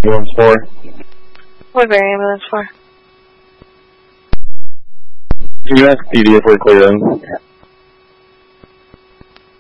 ambulance for? Woodbury ambulance for? Can you ask PD if we're clear in?